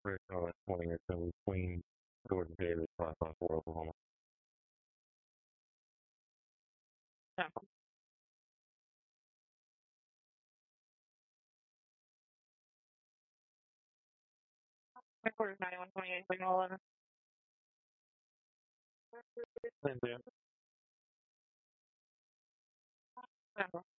Chris 20 or so Queen Georgia Davis 5.4 Oklahoma. Tampa. Headquarters 9128, signal 11. Same there. Tampa.